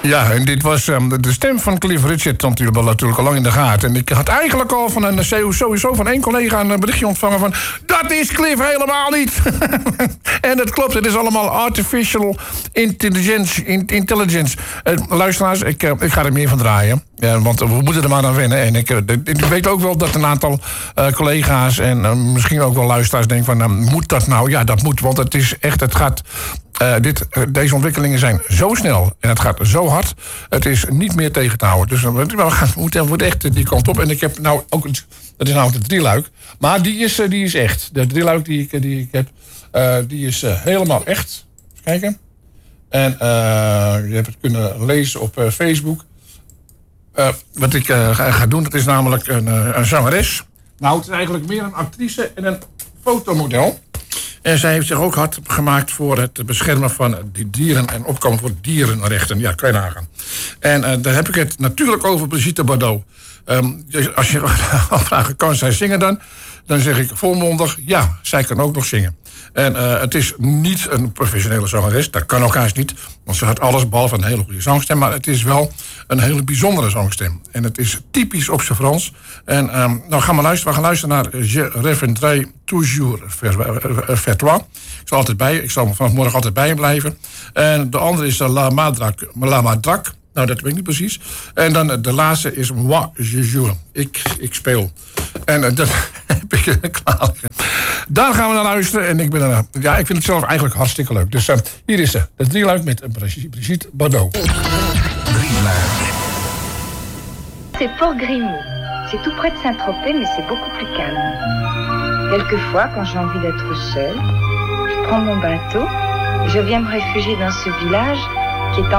Ja, en dit was de stem van Cliff Richard, want jullie hebben natuurlijk al lang in de gaten. En ik had eigenlijk al van sowieso van één collega een berichtje ontvangen van... dat is Cliff helemaal niet! En dat klopt, het is allemaal artificial intelligence. Luisteraars, ik ga er meer van draaien. Ja, want we moeten er maar aan wennen. En ik weet ook wel dat een aantal collega's en misschien ook wel luisteraars denken van... moet dat nou? Ja, dat moet, want het is echt, het gaat... deze ontwikkelingen zijn zo snel en het gaat zo hard. Het is niet meer tegen te houden. Dus we moeten echt die kant op. En ik heb nou ook... Dat is nou de drieluik. Maar die is echt. De drieluik die ik heb, die is helemaal echt. Even kijken. En je hebt het kunnen lezen op Facebook. Wat ik ga doen, dat is namelijk een zangeres. Nou, het is eigenlijk meer een actrice en een fotomodel. En zij heeft zich ook hard gemaakt voor het beschermen van die dieren en opkomen voor dierenrechten. Ja, kan je nagaan. En daar heb ik het natuurlijk over Brigitte Bardot. Dus als je afvraagt, kan zij zingen dan? Dan zeg ik volmondig, ja, zij kan ook nog zingen. En het is niet een professionele zangeres, dat kan ook haast niet. Want ze had alles behalve een hele goede zangstem. Maar het is wel een hele bijzondere zangstem. En het is typisch op z'n Frans. En nou gaan we luisteren. We gaan luisteren naar Je reviendrai toujours vers toi. Ik zal vanaf morgen altijd bij je blijven. En de andere is La Madraque. Nou, dat weet ik niet precies. En dan de laatste is Moi, je joue. Ik speel. En dat heb ik klaar. Daar gaan we naar luisteren. En ik vind het zelf eigenlijk hartstikke leuk. Dus hier is ze. De drieluik met Brigitte Bardot. C'est Port Grimaud. C'est tout près de Saint-Tropez, mais c'est beaucoup plus calme. Quelquefois, quand j'ai envie d'être seule, je prends mon bateau et je viens me réfugier dans ce village qui est